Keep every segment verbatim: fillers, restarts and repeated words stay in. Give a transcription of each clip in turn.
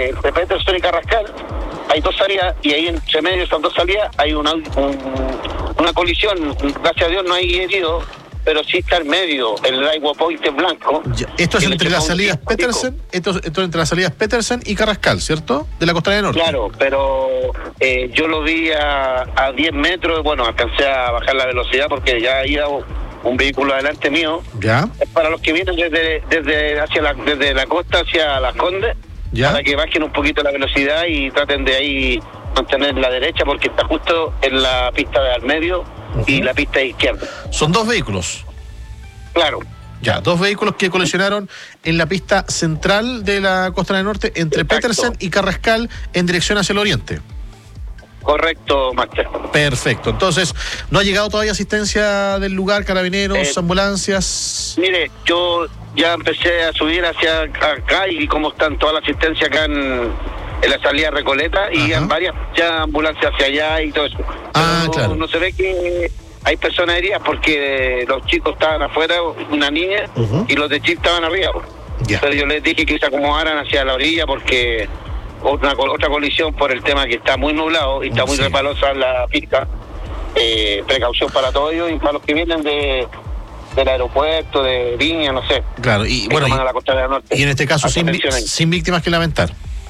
entre, entre Peterson y Carrascal hay dos salidas, y ahí entre medio de esas dos salidas hay una, un, una colisión. Gracias a Dios no hay heridos, pero sí está en medio, el Lightway Point en blanco. Ya, esto es entre las salidas Peterson, esto, esto es entre las salidas Peterson y Carrascal, ¿cierto? De la Costanera Norte. Claro, pero eh, yo lo vi a, a diez metros, bueno, alcancé a bajar la velocidad porque ya iba un vehículo adelante mío. Ya. Para los que vienen desde desde hacia la desde la costa hacia Las Condes, ya, para que bajen un poquito la velocidad y traten de ahí mantener la derecha, porque está justo en la pista de al medio, uh-huh, y la pista de izquierda. Son dos vehículos. Claro. Ya, dos vehículos que colisionaron en la pista central de la Costanera Norte entre Exacto. Peterson y Carrascal en dirección hacia el oriente. Correcto, Máster. Perfecto. Entonces, ¿no ha llegado todavía asistencia del lugar, carabineros, eh, ambulancias? Mire, yo ya empecé a subir hacia acá y como están toda la asistencia acá en, en la salida Recoleta, Ajá. y en varias ya ambulancias hacia allá y todo eso. Ah, Pero claro. No se ve que hay personas heridas porque los chicos estaban afuera, una niña, uh-huh, y los de chip estaban arriba. Yeah. Pero yo les dije que se acomodaran hacia la orilla porque otra otra colisión por el tema que está muy nublado y está muy sí. resbalosa la pista. Eh, precaución para todos ellos y para los que vienen de del aeropuerto, de Viña, no sé. Claro, y bueno, y, a la Costa del Norte. Y en este caso sin, sin víctimas que lamentar.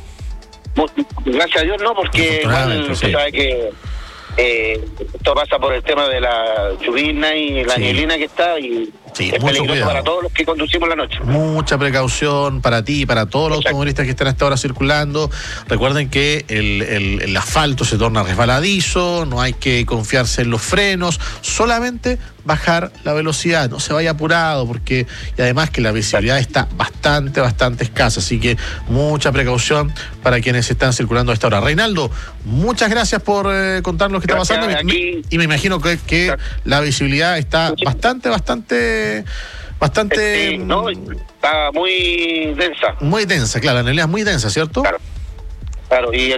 Gracias a Dios no, porque igual sí. usted sabe que eh, esto pasa por el tema de la lluvia y la sí. neblina que está y sí, es peligroso cuidado. Para todos los que conducimos la noche. Mucha precaución para ti y para todos los Exacto. automovilistas que están hasta ahora circulando. Recuerden que el, el, el asfalto se torna resbaladizo, no hay que confiarse en los frenos, solamente bajar la velocidad, no se vaya apurado, porque y además que la visibilidad está bastante, bastante escasa, así que mucha precaución para quienes están circulando a esta hora. Reinaldo, muchas gracias por eh, contarnos qué está pasando aquí, y me imagino que, que la visibilidad está bastante, bastante, bastante... Sí, no, está muy densa. Muy densa, claro, la neblina es muy densa, ¿cierto? Claro. Claro, y el,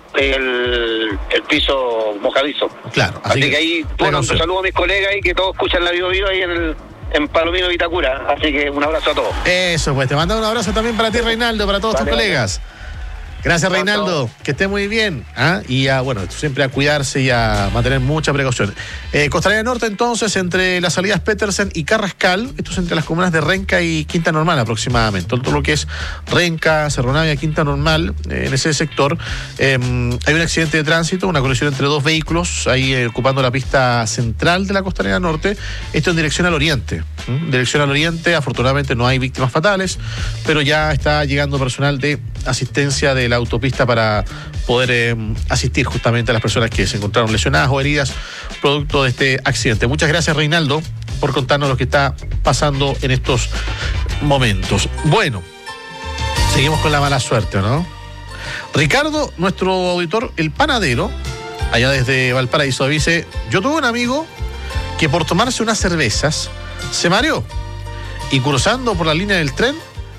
el, el piso mojadizo. Claro. Así, así que, que ahí, bueno, un saludo a mis colegas y que todos escuchan la Vivo Vivo ahí en el en Palomino Vitacura. Así que un abrazo a todos. Eso, pues te mando un abrazo también para ti, Reinaldo, para todos vale, tus colegas. Vale. Gracias, Reinaldo, que esté muy bien. ¿Ah? Y a, bueno, siempre a cuidarse y a mantener mucha precaución. Eh, Costanera Norte, entonces, entre las salidas Peterson y Carrascal, esto es entre las comunas de Renca y Quinta Normal aproximadamente. Todo lo que es Renca, Cerro Navia, Quinta Normal, eh, en ese sector, eh, hay un accidente de tránsito, una colisión entre dos vehículos, ahí eh, ocupando la pista central de la Costanera Norte, esto en dirección al oriente. ¿Mm? Dirección al oriente, afortunadamente no hay víctimas fatales, pero ya está llegando personal de asistencia de la autopista para poder eh, asistir justamente a las personas que se encontraron lesionadas o heridas producto de este accidente. Muchas gracias, Reinaldo, por contarnos lo que está pasando en estos momentos. Bueno, seguimos con la mala suerte, ¿no? Ricardo, nuestro auditor, el panadero, allá desde Valparaíso, dice: yo tuve un amigo que por tomarse unas cervezas se mareó y cruzando por la línea del tren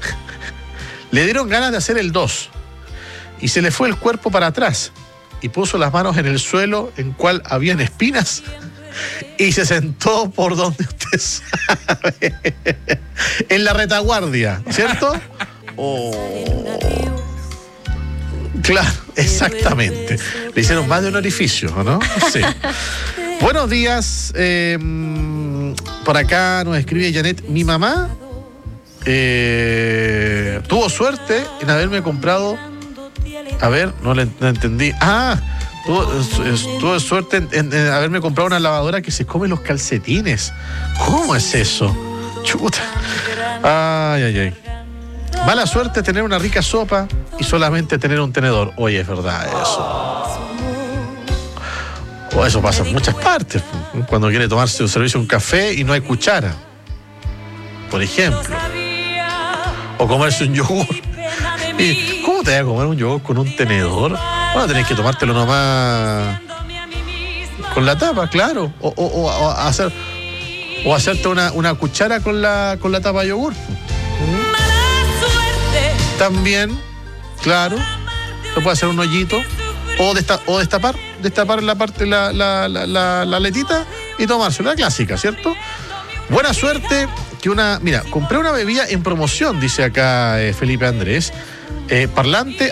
le dieron ganas de hacer el dos y se le fue el cuerpo para atrás y puso las manos en el suelo en cual habían espinas y se sentó por donde usted sabe, en la retaguardia, ¿cierto? Oh. Claro, exactamente. Le hicieron más de un orificio, ¿no? Sí. Buenos días. Eh, por acá nos escribe Janet: mi mamá Eh, tuvo suerte en haberme comprado. A ver, no le no entendí. Ah, tuvo, tuvo suerte en, en, en haberme comprado una lavadora que se come los calcetines. ¿Cómo es eso? Chuta. Ay, ay, ay. Mala suerte tener una rica sopa y solamente tener un tenedor. Oye, es verdad eso. O eso pasa en muchas partes. Cuando quiere tomarse un servicio, un café y no hay cuchara, por ejemplo. O comerse un yogur. ¿Y cómo te vas a comer un yogur con un tenedor? Bueno, tenés que tomártelo nomás con la tapa, claro. O, o, o, o hacer o hacerte una, una cuchara con la con la tapa de yogur. ¿Mm? También, claro. Se puede hacer un hoyito. O, desta, o destapar, destapar la parte, la, la, la, la, la letita y tomársela, la clásica, ¿cierto? Buena suerte. Que una, mira, compré una bebida en promoción, dice acá eh, Felipe Andrés, eh, parlante